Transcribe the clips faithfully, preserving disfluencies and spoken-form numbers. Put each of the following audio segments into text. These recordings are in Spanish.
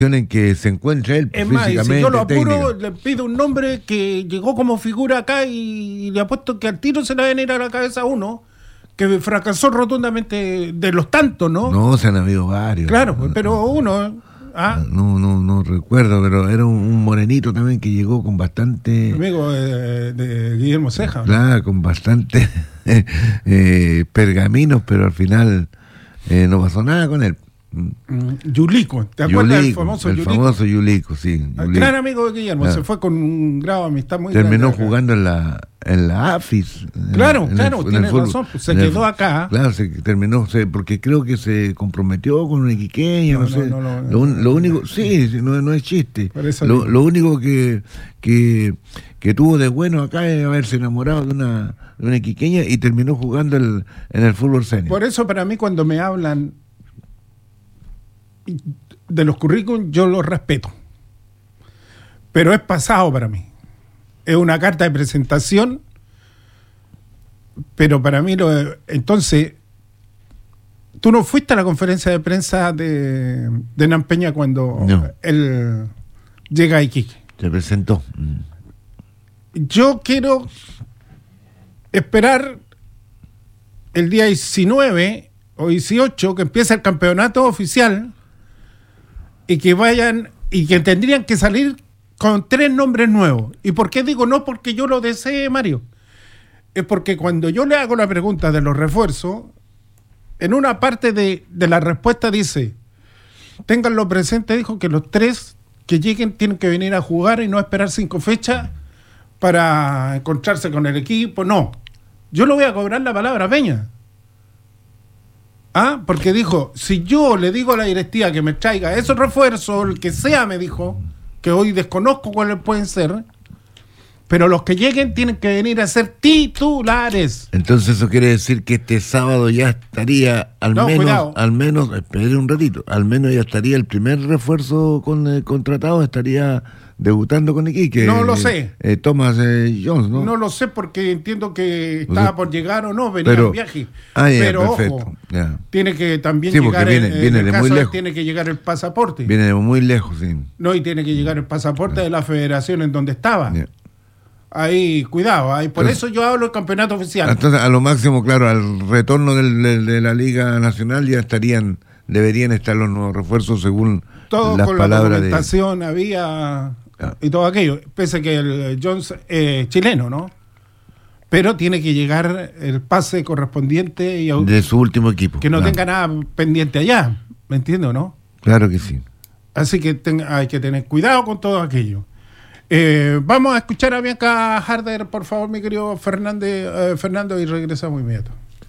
en que se encuentra él es más, físicamente, si yo lo apuro, técnica. le pido un nombre que llegó como figura acá y le apuesto que al tiro se le va a venir a la cabeza a uno que fracasó rotundamente de los tantos, ¿no? No, se han habido varios. Claro, pero uno... ¿ah? No, no, no recuerdo, pero era un, un morenito también que llegó con bastante... Amigo de, de Guillermo Ceja. Claro, con bastante eh, pergaminos, pero al final eh, no pasó nada con él. Yulico, ¿te acuerdas Yulico, del famoso el Yulico? famoso Yulico, sí. Yulico. Gran amigo de Guillermo, claro. Se fue con un grado de amistad muy Terminó grande. jugando en la en la A F I S. Claro, en claro, el, tiene fútbol, razón, pues se el, quedó acá. Claro, se terminó, se, porque creo que se comprometió con una iquiqueña, no, no, no sé. No, no, lo, lo único, sí, no, no es chiste. Lo, lo único que, que, que tuvo de bueno acá es haberse enamorado de una, de una iquiqueña y terminó jugando el, en el fútbol senior. Por eso para mí cuando me hablan de los currículums yo los respeto, pero es pasado para mí, es una carta de presentación, pero para mí lo, entonces tú no fuiste a la conferencia de prensa de, de Nampeña cuando no. él llega a Iquique. Se presentó. Yo quiero esperar el día diecinueve o dieciocho que empiece el campeonato oficial y que vayan y que tendrían que salir con tres nombres nuevos. ¿Y por qué digo no? Porque yo lo desee, Mario. Es porque cuando yo le hago la pregunta de los refuerzos, en una parte de, de la respuesta dice, ténganlo presente, dijo que los tres que lleguen tienen que venir a jugar y no esperar cinco fechas para encontrarse con el equipo. No, yo lo voy a cobrar la palabra Peña. Ah, porque dijo, si yo le digo a la directiva que me traiga esos refuerzos, el que sea, me dijo, que hoy desconozco cuáles pueden ser, pero los que lleguen tienen que venir a ser titulares. Entonces eso quiere decir que este sábado ya estaría, al no, menos, cuidado. al menos, espere un ratito, al menos ya estaría el primer refuerzo con eh, contratado, estaría debutando con Iquique. No lo sé. Eh, Thomas eh, Jones, ¿no? No lo sé porque entiendo que estaba o sea, por llegar o no, venía pero, en viaje. Ah, yeah, pero perfecto, ojo, yeah. tiene que también sí, llegar viene, el, viene en el de muy caso lejos. tiene que llegar el pasaporte. Viene de muy lejos, sí. No, y tiene que llegar el pasaporte yeah. de la federación en donde estaba. Yeah. Ahí, cuidado, ahí, por entonces, eso yo hablo del campeonato oficial. Entonces, a lo máximo, claro, al retorno del, del, de la Liga Nacional ya estarían, deberían estar los nuevos refuerzos según todo las con palabras la documentación de... había y todo aquello, pese a que el Jones es eh, chileno, ¿no? Pero tiene que llegar el pase correspondiente y de su último equipo. Que no claro. tenga nada pendiente allá, ¿me entiendes, no? Claro que sí. Así que ten, hay que tener cuidado con todo aquello. Eh, vamos a escuchar a Bianca Harder, por favor, mi querido Fernández, eh, Fernando, y regresamos inmediato.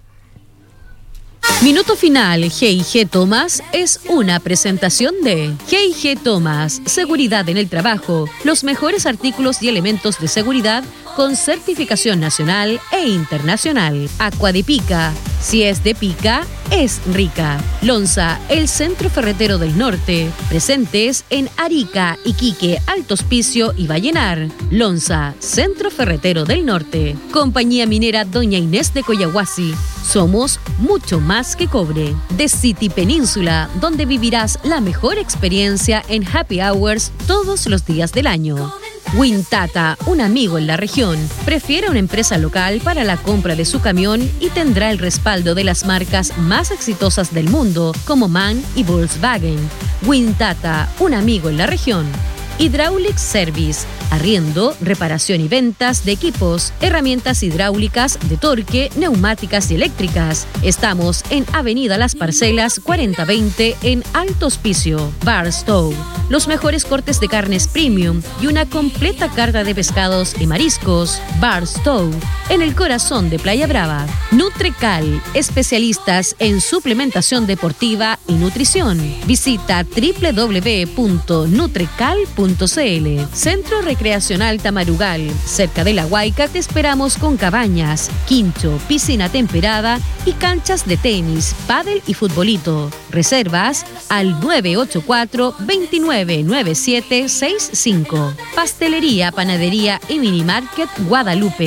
Minuto final, G y G Thomas es una presentación de G y G Thomas, seguridad en el trabajo, los mejores artículos y elementos de seguridad con certificación nacional e internacional. Aqua de Pica, si es de pica, es rica. Lonza, el centro ferretero del norte, presentes en Arica, Iquique, Alto Hospicio y Vallenar. Lonza, centro ferretero del norte. Compañía minera Doña Inés de Coyahuasi. Somos mucho más que cobre. The City Península, donde vivirás la mejor experiencia en happy hours todos los días del año. Wintata, un amigo en la región, prefiere una empresa local para la compra de su camión y tendrá el respaldo de las marcas más exitosas del mundo como MAN y Volkswagen. Wintata, un amigo en la región. Hydraulic Service, arriendo, reparación y ventas de equipos, herramientas hidráulicas, de torque, neumáticas y eléctricas. Estamos en Avenida Las Parcelas cuarenta veinte en Alto Hospicio. Barstow, los mejores cortes de carnes premium y una completa carta de pescados y mariscos. Barstow, en el corazón de Playa Brava. Nutrecal, especialistas en suplementación deportiva y nutrición. Visita doble u doble u doble u punto nutrecal punto c l. Centro Recreacional Tamarugal, cerca de La Huayca, te esperamos con cabañas, quincho, piscina temperada y canchas de tenis, pádel y futbolito. Reservas al nueve ocho cuatro, dos nueve nueve siete seis cinco. Pastelería, panadería y minimarket Guadalupe.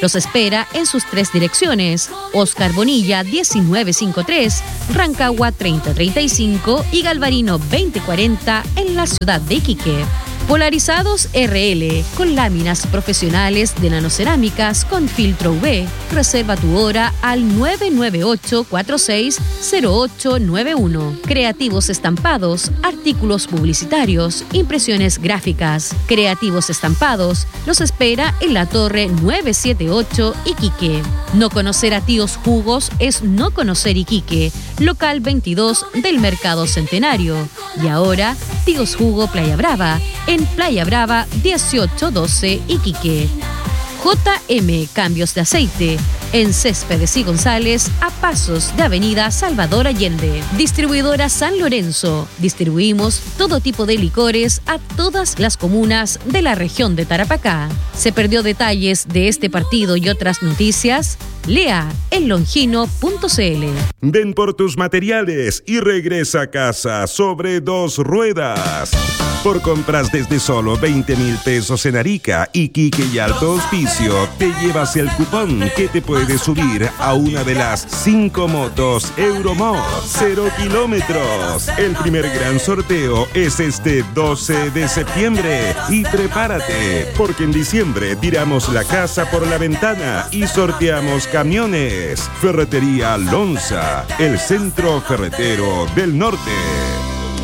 Los espera en sus tres direcciones: Oscar Bonilla diecinueve cincuenta y tres, Rancagua treinta treinta y cinco y Galvarino veinte cuarenta en la ciudad de Iquique. Polarizados R L, con láminas profesionales de nanocerámicas con filtro U V. Reserva tu hora al nueve nueve ocho cuatro seis cero ocho nueve uno. Creativos Estampados, artículos publicitarios, impresiones gráficas. Creativos Estampados los espera en la Torre novecientos setenta y ocho Iquique. No conocer a Tíos Jugos es no conocer Iquique. Local veintidós del Mercado Centenario. Y ahora, Tíos Jugo Playa Brava, en Playa Brava dieciocho doce Iquique. J M Cambios de Aceite, en Céspedes y González, a pasos de Avenida Salvador Allende. Distribuidora San Lorenzo. Distribuimos todo tipo de licores a todas las comunas de la región de Tarapacá. ¿Se perdió detalles de este partido y otras noticias? Lea en longino punto c l. Ven por tus materiales y regresa a casa sobre dos ruedas. Por compras desde solo veinte mil pesos en Arica, Iquique y Alto Hospicio, te llevas el cupón que te puede subir a una de las cinco motos Euromod cero kilómetros. El primer gran sorteo es este doce de septiembre. Y prepárate, porque en diciembre tiramos la casa por la ventana y sorteamos camiones. Ferretería Lonza, el centro ferretero del norte.